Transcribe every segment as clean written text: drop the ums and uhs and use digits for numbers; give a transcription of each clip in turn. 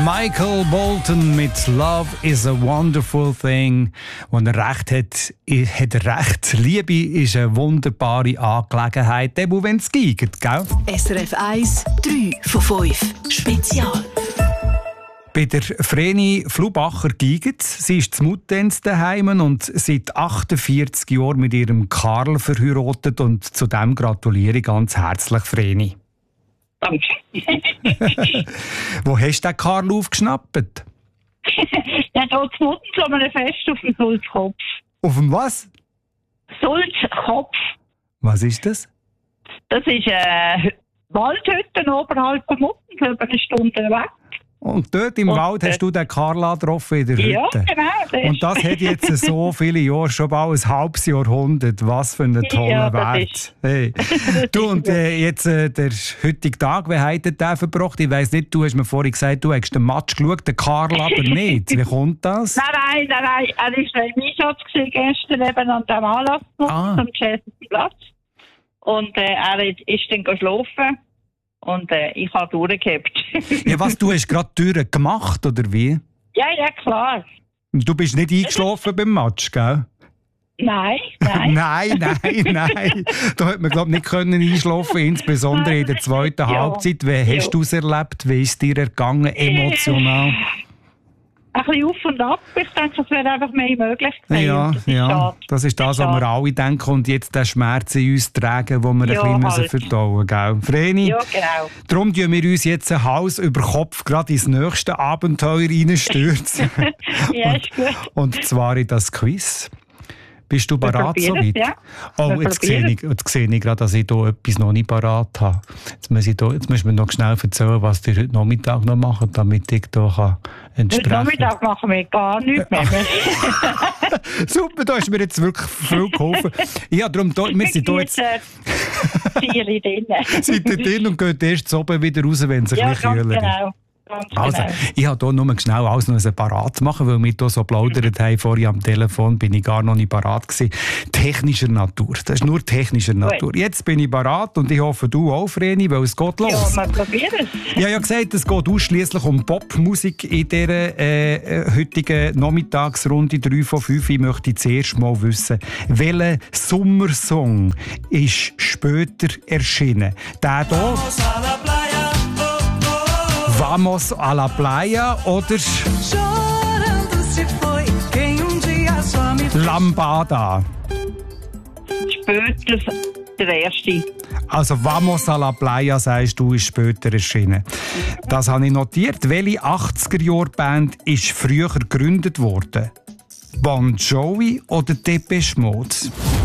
Michael Bolton mit Love is a Wonderful Thing. Wenn er recht hat, hat er recht. Liebe ist eine wunderbare Angelegenheit, eben wenn es geigt, gell? SRF 1, 3 von 5. Spezial. Bei der Vreni Flubacher geigt. Sie ist zu Muttenz daheim und seit 48 Jahren mit ihrem Karl verheiratet. Und zu dem gratuliere ich ganz herzlich, Vreni. Danke. Wo hast du den Karl aufgeschnappt? Ja, da zu Mutten so einem Fest auf dem Sulzkopf. Auf dem was? Sulzkopf. Was ist das? Das ist Waldhütte oberhalb von Mutten, über eine Stunde weg. Und dort im Wald hast du den Karl getroffen in der Hütte? Ja, genau. Und das hat jetzt so viele Jahre, schon bald ein halbes Jahrhundert. Was für einen tollen Wert. Hey. Du, und jetzt der heutige Tag, wie hat der verbracht? Ich weiss nicht, du hast mir vorhin gesagt, du hast den Match geschaut, den Karl aber nicht. Wie kommt das? Nein. Er war im Einsatz gestern eben an dem Anlass am Platz. Und er ist dann schlafen. Und ich habe durchgehabt. Ja, was, du hast gerade die Türen gemacht, oder wie? Ja, klar. Du bist nicht eingeschlafen beim Match, gell? Nein. Nein. Da hat man, glaube ich, nicht können einschlafen, insbesondere in der zweiten Halbzeit. Wie hast du es erlebt? Wie ist es dir ergangen, emotional? Ein bisschen auf und ab. Ich denke, es wäre einfach mehr möglich gewesen. Ja. Das ist das, was wir alle denken. Und jetzt den Schmerz in uns tragen, den wir ein bisschen verdauen müssen. Vreni, ja, genau. Darum tun wir uns jetzt ein Hals über Kopf gerade ins nächste Abenteuer reinstürzen. Ja, ist gut. Und zwar in das Quiz. Bist du bereit soweit? Ja. Oh, jetzt sehe ich gerade, dass ich hier etwas noch nicht bereit habe. Jetzt musst du mir noch schnell erzählen, was ihr heute Nachmittag noch macht, damit ich hier entsprechen kann. Heute Nachmittag machen wir gar nichts mehr. Super, da hast du mir jetzt wirklich viel geholfen. Ja, darum, wir sind hier jetzt... Seid ihr drin und geht erst zu oben wieder raus, wenn es ein bisschen kühler ist. Genau. Also, ich habe hier nur schnell alles noch parat zu machen, weil wir hier so plaudert haben. Vorhin am Telefon bin ich gar noch nicht parat gewesen. Technischer Natur. Das ist nur technischer Natur. Jetzt bin ich parat und ich hoffe, du auch, Vreni, weil es geht los. Ja, wir probieren es. Ich habe ja gesagt, es geht ausschliesslich um Popmusik in dieser heutigen Nachmittagsrunde 3 von 5. Ich möchte zuerst mal wissen, welcher Sommersong ist später erschienen? Der hier? Vamos a la playa oder Lambada? Später der erste. Also Vamos a la playa, sagst du, ist später erschienen. Das habe ich notiert. Welche 80er-Jahr-Band ist früher gegründet worden? Bon Jovi oder Depeche Mode?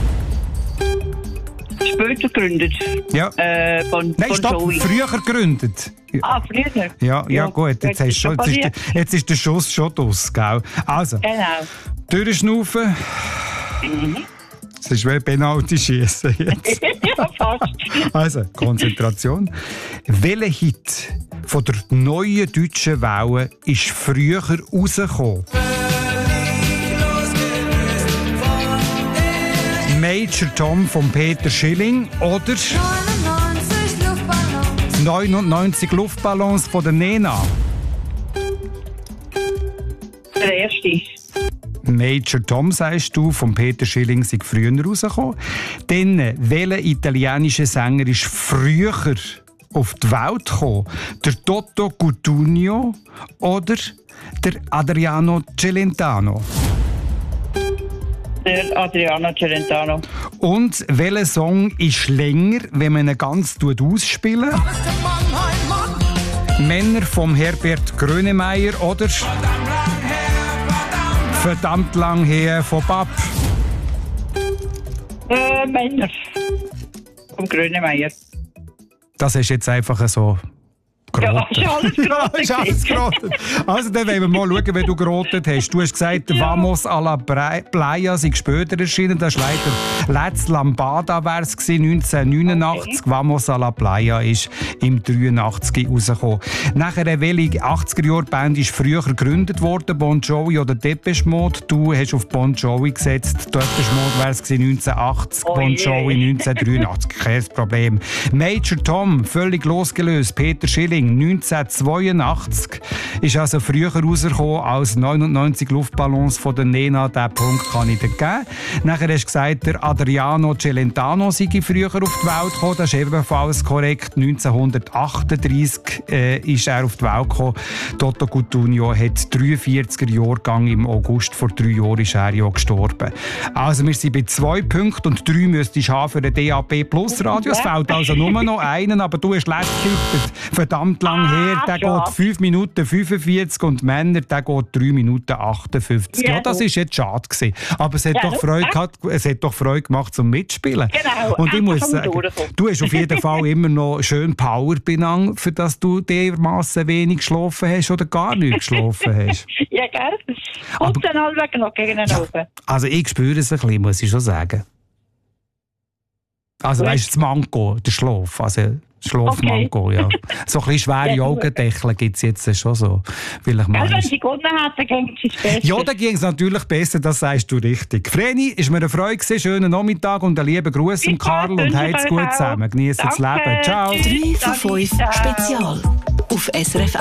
Später gegründet. Ja. Bon Jovi. Früher gegründet. Früher? Ja, gut. Jetzt ist der Schuss schon draus, gell? Also, genau. Durchschnaufen. Das ist wie Penalty schießen jetzt. Ja, fast. Also, Konzentration. Welcher Hit von der neuen deutschen Welle ist früher rausgekommen? Major Tom von Peter Schilling oder 99 Luftballons von der Nena? Der erste. Major Tom, sagst du, von Peter Schilling sei früher rausgekommen. Dann, welcher italienische Sänger ist früher auf die Welt gekommen? Der Toto Cutugno oder der Adriano Celentano? Der Adriano Celentano. Und welcher Song ist länger, wenn man ihn ganz ausspielen? Männer vom Herbert Grönemeyer oder Verdammt lang her von Bab? Männer vom Grönemeyer. Das ist jetzt einfach so... Ja, ist alles geraten. Ist alles geraten. Also, dann wollen wir mal schauen, wie du geraten hast. Du hast gesagt, Vamos a la playa sei später erschienen. Das ist leider letztes Lambada wäre es gewesen, 1989. Okay. Vamos a la playa ist im 83 rausgekommen. Nachher, welche 80er-Jahr-Band ist früher gegründet worden? Bon Jovi oder Depeche Mode? Du hast auf Bon Jovi gesetzt. Depeche Mode wäre es 1980, Bon Jovi 1983. Kein Problem. Major Tom, völlig losgelöst. Peter Schilling 1982. Ist also früher rausgekommen als 99 Luftballons von der Nena. Diesen Punkt kann ich dir geben. Nachher hast du gesagt, der Adriano Celentano sei früher auf die Welt gekommen. Das ist ebenfalls korrekt. 1938 ist er auf die Welt gekommen. Toto Cutugno hat 43er Jahrgang. Im August vor 3 Jahren ist er ja gestorben. Also wir sind bei 2 Punkten und 3 müsstest du haben für den DAB Plus Radio. Es fehlt also nur noch einen, aber du hast letztes getippt. Verdammt lang her. Der geht 5 Minuten 45 und Männer, der geht 3 Minuten 58. Ja, das war jetzt schade gewesen. Aber es hat doch Freude gemacht zum Mitspielen. Genau. Und ich muss sagen, du hast auf jeden Fall immer noch schön Power benannt, für dass du dermassen wenig geschlafen hast oder gar nicht geschlafen hast. Ja, gell? Und dann allweg noch gegen den oben. Also ich spüre es ein bisschen, muss ich schon sagen. Also weißt du, das Manko, der Schlaf, also Schlafmanko, ja. So ein bisschen schwere Augendeckel gibt es jetzt schon so. Wenn sie gewonnen hätten, ging es besser. Ja, dann ging es natürlich besser, das sagst du richtig. Vreni, ist mir eine Freude gewesen, schönen Nachmittag und einen lieben Gruß an Karl und habt's gut zusammen. Genießt das Leben. Ciao. 3 von 5 Spezial auf SRF